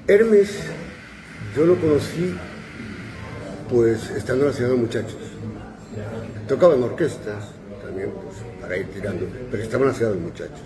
Hermes, yo lo conocí, pues, estando en la Ciudad de Muchachos. Tocaba en orquestas, también, pues, para ir tirando, pero estaba en la Ciudad de Muchachos.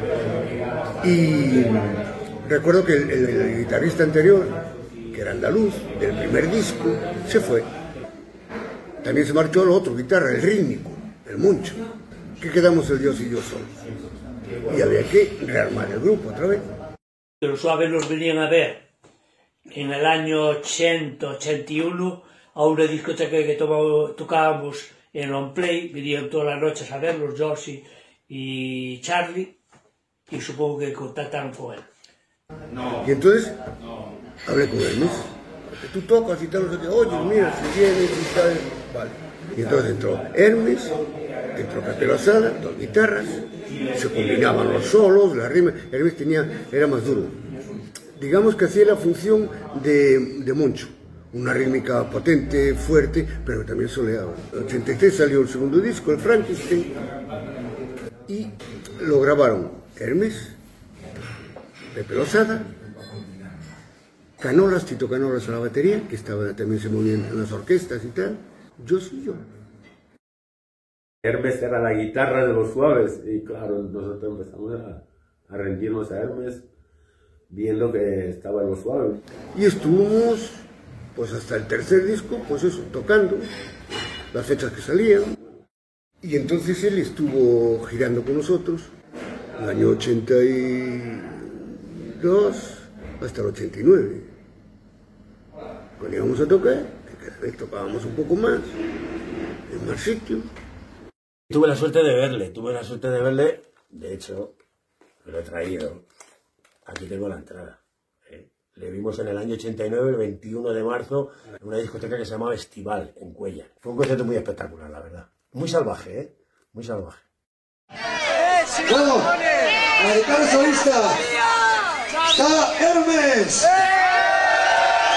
Y recuerdo que el guitarrista anterior, que era andaluz, del primer disco, se fue. También se marchó el otro guitarra, el rítmico, el Moncho. Que quedamos el Dios y yo solos. Y había que rearmar el grupo otra vez. Los Suaves los venían a ver en el año 80-81 a una discoteca que tocábamos en Longplay. Venían todas las noches a verlos, Josie y Charlie, y supongo que contactaron con él. Y entonces hablé con Hermes. Tú tocas y tal, no sé qué. Oye, mira, si vienes y tal. Vale. Y entonces entró Hermes, entró Pepe Lozada, dos guitarras, se combinaban los solos, las rimas. Hermes era más duro. Digamos que hacía la función de Moncho, una rítmica potente, fuerte, pero también soleada. En el 83 salió el segundo disco, el Frankenstein, y lo grabaron Hermes, Pepe Lozada, Canolas, Tito Canolas a la batería, que también se movía en las orquestas y tal. Yo soy yo. Hermes era la guitarra de los Suaves y claro, nosotros empezamos a rendirnos a Hermes viendo que estaba en los Suaves. Y estuvimos pues hasta el tercer disco, pues eso, tocando las fechas que salían. Y entonces él estuvo girando con nosotros el año 82 hasta el 89. Cuando íbamos a tocar, que cada vez tocábamos un poco más, en más sitios. Tuve la suerte de verle, de hecho, me lo he traído. Aquí tengo la entrada. Le vimos en el año 89, el 21 de marzo, en una discoteca que se llamaba Estival, en Cuéllar. Fue un concierto muy espectacular, la verdad. Muy salvaje, muy salvaje. Bueno, la guitarra solista está Hermes.